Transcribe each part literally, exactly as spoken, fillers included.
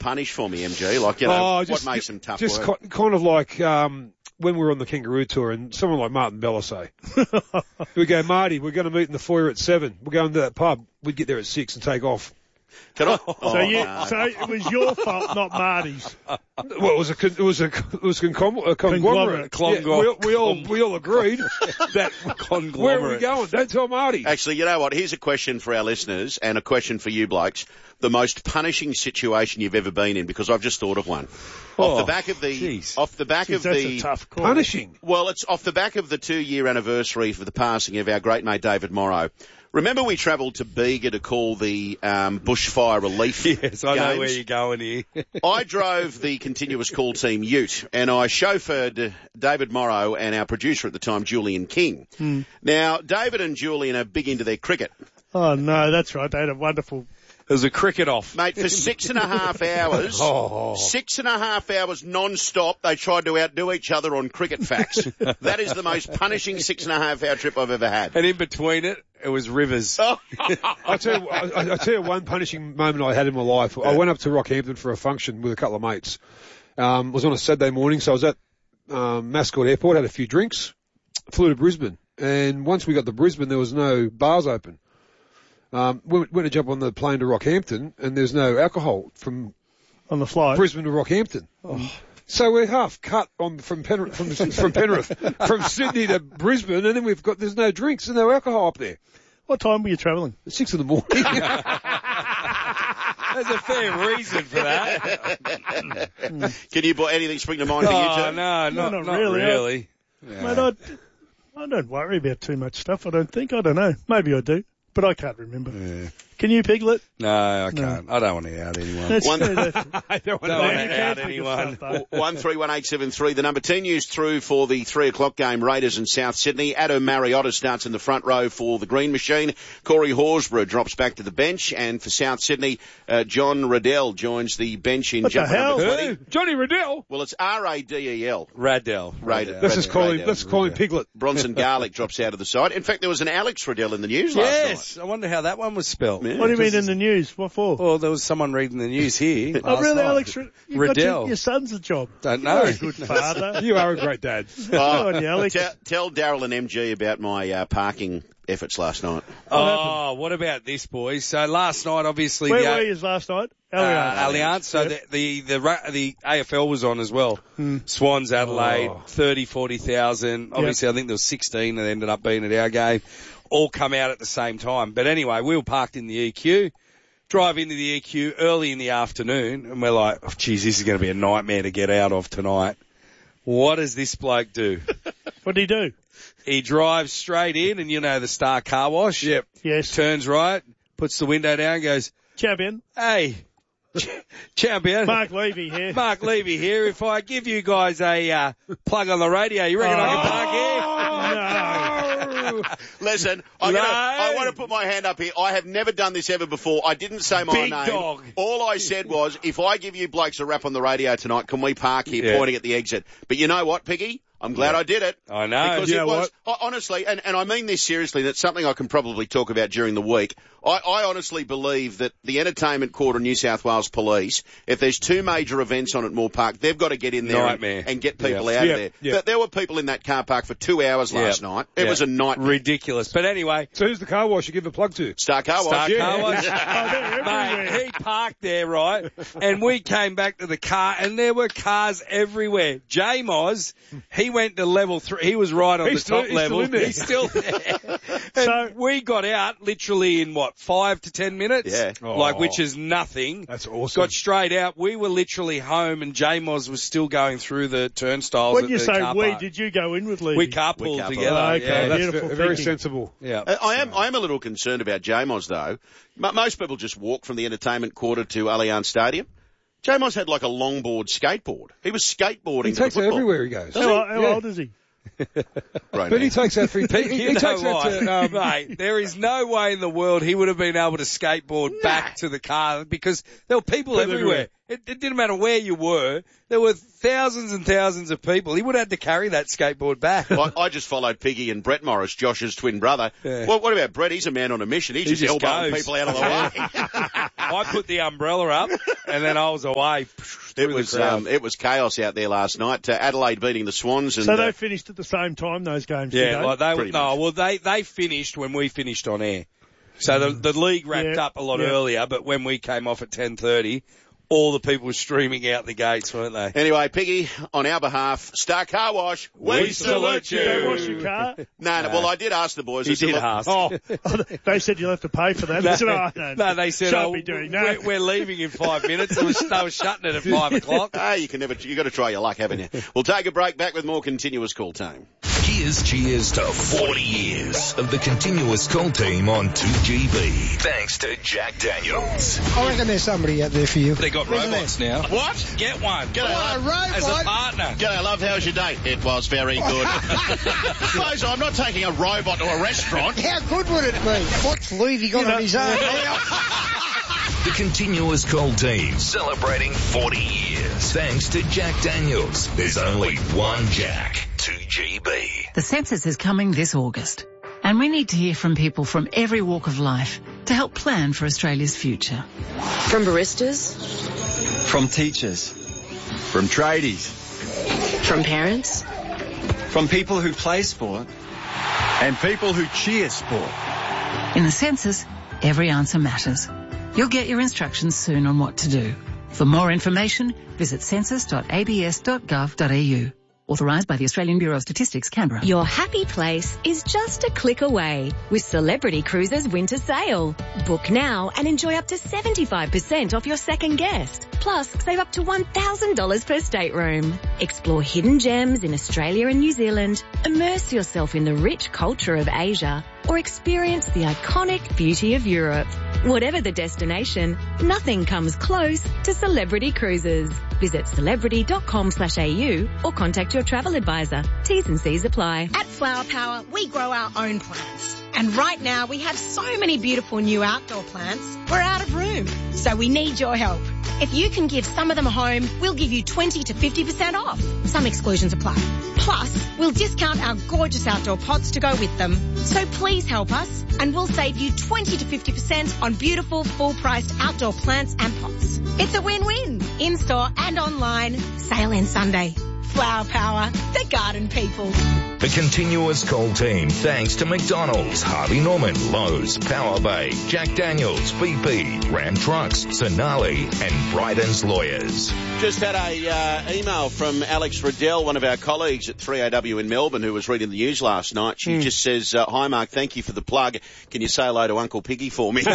punish for me, M G? Like, you know, oh, just, what makes them tough Just work? ki- kind of like um, when we were on the Kangaroo Tour and someone like Martin Bella say, we go, Marty, we're going to meet in the foyer at seven. We're going to that pub. We'd get there at six and take off. Can I? So, Oh, you, no. so it was your fault, not Marty's. Well, it was a con- it was a it was a, concom- a conglomerate. Conglomerate. Yeah, we, all- we all we all agreed that Conglomerate. where are we going? Don't tell Marty. Actually, you know what? Here's a question for our listeners and a question for you blokes. The most punishing situation you've ever been in, because I've just thought of one. Oh, off the back of the, geez. off the back Jeez, of that's the, a tough call. Punishing. well, it's off the back of the two-year anniversary for the passing of our great mate David Morrow. Remember we travelled to Bega to call the um, bushfire relief Yes, I know games? where you're going here. I drove the continuous call team Ute, and I chauffeured David Morrow and our producer at the time, Julian King. Hmm. Now, David and Julian are big into their cricket. Oh, no, that's right. They had a wonderful... It was a cricket off. Mate, for six and a half hours, Oh. six and a half hours non-stop, they tried to outdo each other on cricket facts. That is the most punishing six and a half hour trip I've ever had. And in between it, it was rivers. Oh. I tell you, I, I tell you one punishing moment I had in my life. I went up to Rockhampton for a function with a couple of mates. Um, it was on a Saturday morning, so I was at um, Mascot Airport, had a few drinks, flew to Brisbane, and once we got to Brisbane, there was no bars open. Um, went, went to jump on the plane to Rockhampton, and there's no alcohol from On the flight. Brisbane to Rockhampton. So we're half cut on from Penrith, from, from Penrith, from Sydney to Brisbane, and then we've got there's no drinks and no alcohol up there. What time were you travelling? At six in the morning. There's a fair reason for that. Can you, anything spring to mind for you, Oh, Joe? no, not, not not really. really. Yeah. Mate, I, I don't worry about too much stuff, I don't think. I don't know. Maybe I do, but I can't remember. Yeah. Can you, Piglet? No, I can't. I don't want to out anyone. That's One- true. That's, I don't want Don't to want to out anyone. One three one eight seven three. The number ten news through for the three o'clock game. Raiders and South Sydney. Adam Mariotta starts in the front row for the Green Machine. Corey Horsburgh drops back to the bench, and for South Sydney, uh, John Riddell joins the bench in What the jumper hell? number twenty. Hey, Johnny Riddell. Well, it's R A D E L. Radell. Radell. Let's just call him. Riddell. Let's call him Piglet. Bronson Garlick drops out of the side. In fact, there was an Alex Riddell in the news last Yes, I wonder how that one was spelled. Yeah. what do you mean in the news? What for? Well, there was someone reading the news here. oh, last really, night. Alex? You've got Riddell. your, your son's a job. Don't know. Very good father. You are a great dad. night. Go on, you, Alex. Tell, tell Daryl and M G about my uh, parking efforts last night. Oh, what about this, boys? So last night, obviously, Where the were you last night? uh, Allianz. Allianz. So Yep. the, the the ra- the A F L was on as well. Swans Adelaide, Oh. thirty, forty thousand. Obviously, I think there was sixteen that ended up being at our game. All come out at the same time. But anyway, we were parked in the E Q. Drive into the E Q early in the afternoon, and we're like, oh, geez, this is going to be a nightmare to get out of tonight. What does this bloke do? What did he do? He drives straight in, and you know the Star Car Wash. Yep. Yes. Turns right, puts the window down, goes, Champion. hey, ch- champion. Mark Levy here. Mark Levy here. If I give you guys a uh, plug on the radio, you reckon I can park here? Listen, I'm No. gonna, I want to put my hand up here. I have never done this ever before. I didn't say my Big name. dog. All I said was, if I give you blokes a rap on the radio tonight, can we park here, Yeah. pointing at the exit? But you know what, Piggy? I'm glad I did it. I know. Because You it know was, I- honestly, and, and I mean this seriously, that's something I can probably talk about during the week. I, I honestly believe that the Entertainment Quarter New South Wales Police, if there's two major events on at Moore Park, they've got to get in there and, Nightmare. and get people Yeah. out Yeah, of there. yeah. But there were people in that car park for two hours last Yeah. night. It Yeah. was a nightmare. Ridiculous. But anyway, So who's the car wash you give a plug to? Star Car Wash. Star Yeah. Car Wash. Oh, they're Mate, everywhere. he parked there, right? And we came back to the car, and there were cars everywhere. J Moz, he went to level three. He was right on He's the still- top he's level. still in there. He's still there. And So- we got out literally in what, five to ten minutes? Yeah. Like, Oh. which is nothing. That's awesome. Got straight out. We were literally home, and J Moz was still going through the turnstiles. When at you the say car we, park. did you go in with Levy? we carpooled We carpooled. together. Oh, okay. yeah. That's beautiful ve- very thinking. sensible. yeah. Uh, I am I am a little concerned about J-Moz, though. M- most people just walk from the Entertainment Quarter to Allianz Stadium. J-Moz had like a longboard skateboard. He was skateboarding He to the takes it football. everywhere he goes. How, how Yeah. old is he? Right But now. he takes that for he, he, You he know takes what? that to um, Mate, there is no way in the world he would have been able to skateboard back to the car because there were people People everywhere. everywhere. It, it didn't matter where you were. There were thousands and thousands of people. He would have had to carry that skateboard back. I, I just followed Piggy and Brett Morris, Josh's twin brother. Yeah. Well, what about Brett? He's a man on a mission. He, He just, just elbowing goes. people out of the way. I put the umbrella up, and then I was away. It was um, it was chaos out there last night. Uh, Adelaide beating the Swans, and So they uh, finished at the same time, those games, yeah, did they? like they Pretty no, much. well they they finished when we finished on air. So the the league wrapped Yeah, up a lot yeah. earlier, but when we came off at ten thirty, all the people were streaming out the gates, weren't they? anyway, Piggy, on our behalf, Star Car Wash, we, We salute you. Don't wash your car. No, no, well, I did ask the boys. He I said, did look, ask. Oh, they said you'll have to pay for that. I said, oh, no, No, they said, shan't oh, be doing we're, that. we're leaving in five minutes. They were, they were shutting it at five o'clock. Ah, you can never, you got to try your luck, haven't you? We'll take a break, back with more continuous call time. Here's cheers to forty years of the continuous call team on two G B. Thanks to Jack Daniels. I reckon there's somebody out there for you. They got Isn't robots now. What? Get one. G'day, Oh, a love. robot? As a partner. G'day, love. How's your date? It was very good. Suppose I'm not taking a robot to a restaurant. How good would it be? What's Levy got on his own? The continuous call team celebrating forty years. Thanks to Jack Daniels. There's only one Jack. two G B. The census is coming this August, and we need to hear from people from every walk of life to help plan for Australia's future. From baristas, From teachers, from tradies, from parents, from people who play sport, and people who cheer sport. In the census, every answer matters. You'll get your instructions soon on what to do. For more information, visit census dot a b s dot gov dot a u. Authorised by the Australian Bureau of Statistics, Canberra. Your happy place is just a click away with Celebrity Cruises Winter Sale. Book now and enjoy up to seventy-five percent off your second guest. Plus, save up to one thousand dollars per stateroom. Explore hidden gems in Australia and New Zealand, immerse yourself in the rich culture of Asia, or experience the iconic beauty of Europe. Whatever the destination, nothing comes close to Celebrity Cruises. Visit celebrity.com slash au or contact your travel advisor. T's and C's apply. At Flower Power, we grow our own plants. And right now we have so many beautiful new outdoor plants, we're out of room. So we need your help. If you can give some of them a home, we'll give you twenty to fifty percent off. Some exclusions apply. Plus, we'll discount our gorgeous outdoor pots to go with them. So please help us and we'll save you twenty to fifty percent on beautiful full-priced outdoor plants and pots. It's a win-win. In-store and online. Sale ends Sunday. Flower Power, the garden people. The continuous call team thanks to McDonald's, Harvey Norman, Lowe's, Power Bay, Jack Daniels, B P, Ram Trucks, Sonali and Bryden's Lawyers. Just had a uh, email from Alex Riddell, one of our colleagues at three A W in Melbourne, who was reading the news last night. She mm. just says, uh, hi Mark, thank you for the plug. Can you say hello to Uncle Piggy for me?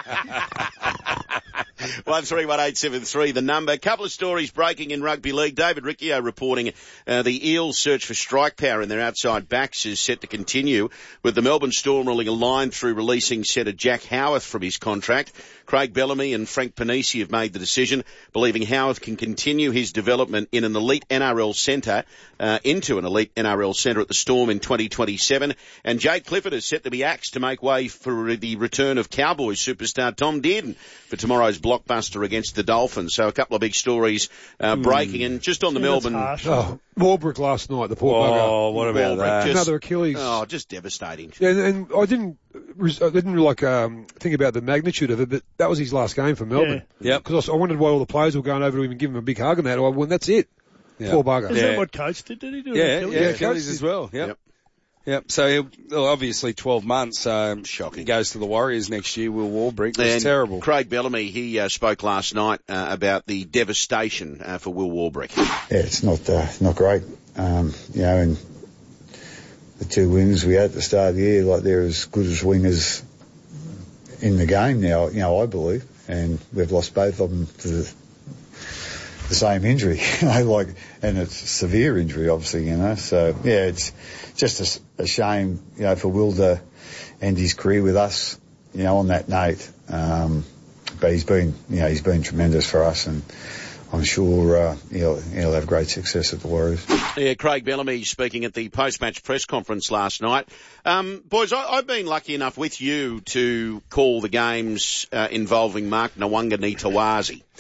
one three one eight seven three, the number. A couple of stories breaking in rugby league. David Riccio reporting uh, the Eels' search for strike power in their outside backs is set to continue, with the Melbourne Storm ruling a line through releasing centre Jack Howarth from his contract. Craig Bellamy and Frank Panisi have made the decision, believing Howarth can continue his development in an elite N R L centre, uh, into an elite N R L centre at the Storm in twenty twenty-seven. And Jake Clifford is set to be axed to make way for the return of Cowboys superstar Tom Dearden for tomorrow's blockbuster against the Dolphins. So a couple of big stories uh, breaking. And just on the Yeah, Melbourne... Oh, Warbrick last night, the poor Oh, bugger. what about Warbrick, that? just- Another Achilles. Oh, just devastating. Yeah, and, and I didn't, I didn't like um, think about the magnitude of it, but that was his last game for Melbourne. Yeah. Yep. Because I, I wondered why all the players were going over to him and giving him a big hug and that. I went, that's it. Yeah. Poor bugger. Is Yeah. that what Coach did? Did he do Yeah, it? yeah, Yeah, Achilles Coach as did. well. Yep. Yep. Yep. So he'll, well, obviously twelve months. Um, Shocking. He goes to the Warriors next year. Will Warbrick. That's And terrible. Craig Bellamy, he uh, spoke last night uh, about the devastation uh, for Will Warbrick. Yeah, it's not uh, not great. Um, you know, and the two wingers we had at the start of the year, like they're as good as wingers in the game now. You know, I believe, and we've lost both of them to the, the same injury. You know, like, and it's a severe injury, obviously. You know, so yeah, it's just a, a shame, you know, for Will to end his career with us, you know, on that note. Um, but he's been, you know, he's been tremendous for us, and I'm sure uh, he'll, he'll have great success at the Warriors. Yeah, Craig Bellamy speaking at the post-match press conference last night. Um, boys, I, I've been lucky enough with you to call the games uh, involving Mark Nawangani Tawazi.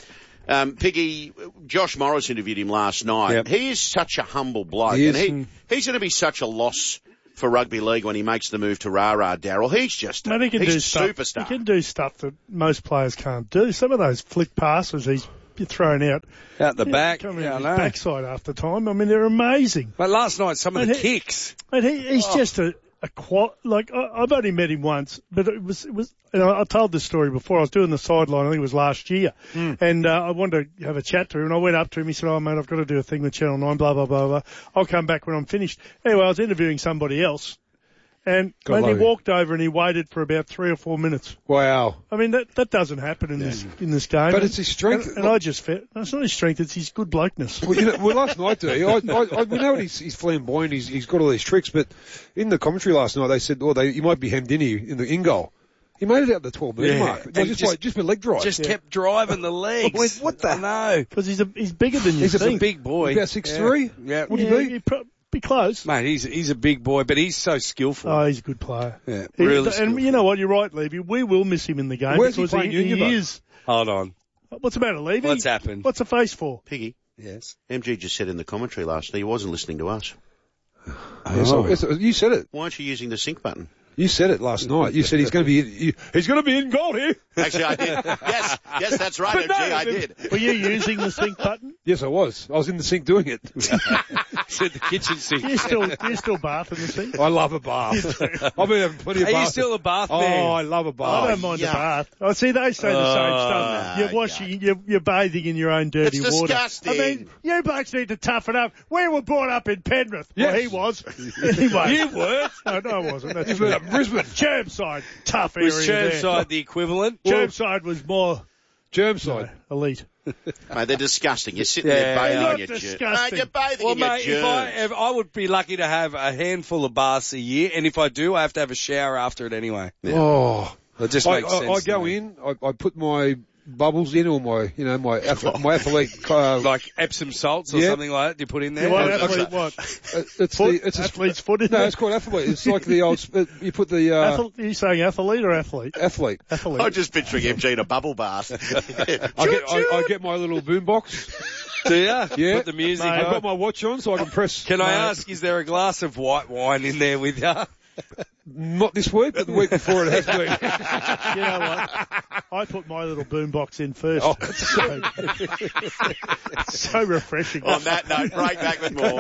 Um, Piggy, Josh Morris interviewed him last night. Yep. He is such a humble bloke, He and is. he, he's going to be such a loss for rugby league when he makes the move to Rara, Darryl. He's just a, Mate, he can he's do a stuff. superstar. He can do stuff that most players can't do. Some of those flick passes he's thrown out. Out the Yeah, back. coming Yeah, I out his know. backside half the time. I mean, they're amazing. But last night, some of Mate, the he- kicks. Mate, he, he's Oh. just a, a qual, like, I, I've only met him once, but it was, it was, you know, I told this story before. I was doing the sideline, I think it was last year, Mm. and, uh, I wanted to have a chat to him, and I went up to him, he said, oh mate, I've got to do a thing with Channel nine, blah, blah, blah, blah. I'll come back when I'm finished. Anyway, I was interviewing somebody else, and God mate, he love you. walked over and he waited for about three or four minutes. Wow. I mean, that, that doesn't happen in this, in this game. But it's his strength. And, and I just felt, no, it's not his strength, it's his good blokeness. Well, you know, well, last night, D, I, I, I, we know what he's, he's flamboyant, he's, he's got all these tricks, but in the commentary last night, they said, oh, they, he might be hemmed in here in the in goal. He made it out the twelve metre Yeah. mark. And Just, just- like, just with leg drive. Just Yeah. kept driving the legs. I went, what the- I know. Because he's a, he's bigger than you He's a think. big boy. About six three? Yeah. yeah. Would yeah, he be? he'd pro- be close. Mate, he's he's a big boy, but he's so skillful. Oh, he's a good player. Yeah, He- really and skillful. you know what? You're right, Levy. We will miss him in the game Where's he because playing he, junior, he though? is. Hold on. What's the matter, Levy? What's happened? What's the face for? Piggy, Yes. M G just said in the commentary last night he wasn't listening to us. Yes, I- yes, you said it. Why aren't you using the sync button? You said it last night. You said he's going to be, you, he's going to be in goal here. Actually, I did. Yes, yes, that's right, But M G, no, I did. Were you using the sync button? Yes, I was. I was in the sink doing it. Said the kitchen sink. Do you still, do you still bath in the sink? I love a bath. I've been having plenty of Are you baths. still a bath Oh, man? I love a I bath. don't mind yuck. the bath. Oh, see, they say the same Oh, stuff. You're washing, you're, you're bathing in your own dirty It's water. disgusting. I mean, you blokes need to toughen up. We were brought up in Penrith. Well, Yes. he was. Anyway. You weren't. No, no, I wasn't. That's You've been up in Brisbane. Chermside, tough area Was there. Chermside the equivalent? Chermside was more Germside. elite. Mate, they're disgusting. You're sitting Yeah. there bathing They're in your not germs. disgusting. Mate, you're bathing Well, in your mate, if I, germs. if I would be lucky to have a handful of baths a year, and if I do, I have to have a shower after it anyway. Oh. It just I, makes I, sense. I to go me. in, I, I put my bubbles in, or my, you know, my ath- my athlete. Uh, Like Epsom salts or Yeah. something like that. Do you put in there? You want Uh, athlete what? uh, it's Foot? the it's a, Athlete's foot in no, there? it's called athlete. It's like the old. sp- You put the uh, Athlete, are you saying athlete or athlete? athlete. Athlete. I'm just picturing M G in a bubble bath. I get I, I get my little boom box. Do you? Yeah. Put the music I've on. got my watch on, so I can press. Can I my- ask, is there a glass of white wine in there with you? Not this week, but the week before it has been. You know what? I put my little boombox in first. Oh. so, so refreshing. On that note, break back with more.